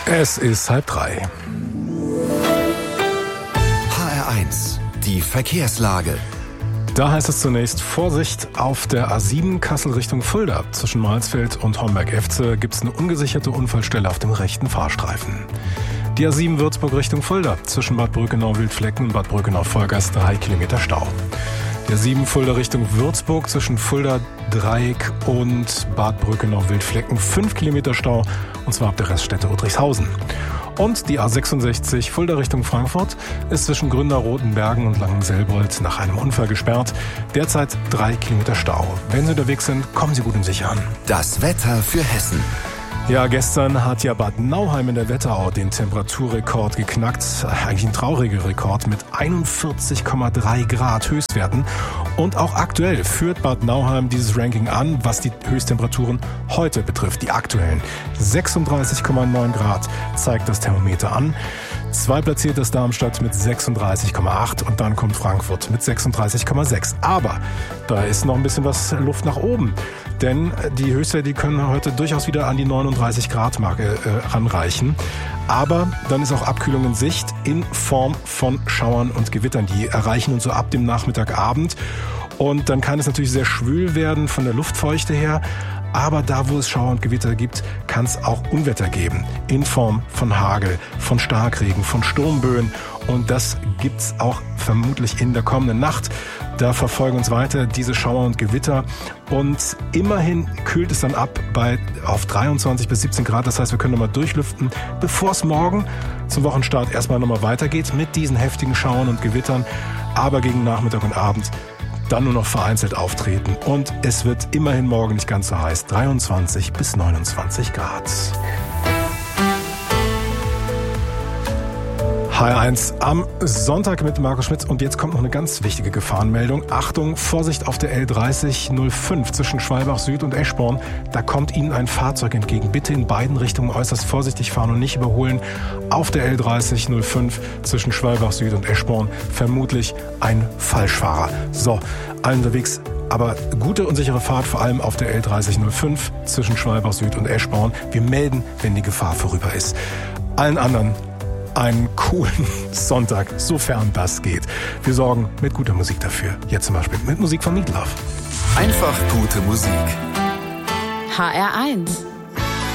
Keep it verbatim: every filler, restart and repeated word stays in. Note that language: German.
Es ist halb drei. H R eins, die Verkehrslage. Da heißt es zunächst Vorsicht auf der A sieben Kassel Richtung Fulda. Zwischen Mahlsfeld und Homberg-Efze gibt es eine ungesicherte Unfallstelle auf dem rechten Fahrstreifen. Die A sieben Würzburg Richtung Fulda. Zwischen Bad Brückenau-Wildflecken und Bad Brückenau-Vollgas drei Kilometer Stau. Die A sieben Fulda Richtung Würzburg zwischen Fulda Dreieck und Bad Brückenau-Wildflecken fünf Kilometer Stau, und zwar ab der Reststätte Udrichshausen. Und die A sechsundsechzig Fulda Richtung Frankfurt ist zwischen Gründerrotenbergen und Langenselbold nach einem Unfall gesperrt. Derzeit drei Kilometer Stau. Wenn Sie unterwegs sind, kommen Sie gut und sicher an. Das Wetter für Hessen. Ja, gestern hat ja Bad Nauheim in der Wetterau den Temperaturrekord geknackt. Eigentlich ein trauriger Rekord mit einundvierzig Komma drei Grad Höchstwerten. Und auch aktuell führt Bad Nauheim dieses Ranking an, was die Höchsttemperaturen heute betrifft, die aktuellen. sechsunddreißig Komma neun Grad zeigt das Thermometer an. Zweitplatziert ist Darmstadt mit sechsunddreißig Komma acht und dann kommt Frankfurt mit sechsunddreißig Komma sechs. Aber da ist noch ein bisschen was Luft nach oben. Denn die Höchstwerte, die können heute durchaus wieder an die neununddreißig Grad Marke äh, ranreichen. Aber dann ist auch Abkühlung in Sicht in Form von Schauern und Gewittern. Die erreichen uns so ab dem Nachmittagabend. Und dann kann es natürlich sehr schwül werden von der Luftfeuchte her. Aber da, wo es Schauer und Gewitter gibt, kann es auch Unwetter geben. In Form von Hagel, von Starkregen, von Sturmböen. Und das gibt's auch vermutlich in der kommenden Nacht. Da verfolgen uns weiter diese Schauer und Gewitter. Und immerhin kühlt es dann ab bei auf dreiundzwanzig bis siebzehn Grad. Das heißt, wir können nochmal durchlüften, bevor es morgen zum Wochenstart erstmal nochmal weitergeht mit diesen heftigen Schauern und Gewittern. Aber gegen Nachmittag und Abend dann nur noch vereinzelt auftreten. Und es wird immerhin morgen nicht ganz so heiß. dreiundzwanzig bis neunundzwanzig Grad. H R eins am Sonntag mit Markus Schmitz. Und jetzt kommt noch eine ganz wichtige Gefahrenmeldung. Achtung, Vorsicht auf der L dreißig null fünf zwischen Schwalbach Süd und Eschborn. Da kommt Ihnen ein Fahrzeug entgegen. Bitte in beiden Richtungen äußerst vorsichtig fahren und nicht überholen. Auf der L dreißig null fünf zwischen Schwalbach Süd und Eschborn vermutlich ein Falschfahrer. So, allen unterwegs. Aber gute und sichere Fahrt, vor allem auf der L dreißig null fünf zwischen Schwalbach Süd und Eschborn. Wir melden, wenn die Gefahr vorüber ist. Allen anderen einen coolen Sonntag, sofern das geht. Wir sorgen mit guter Musik dafür. Jetzt zum Beispiel mit Musik von Meatloaf. Einfach gute Musik. H R eins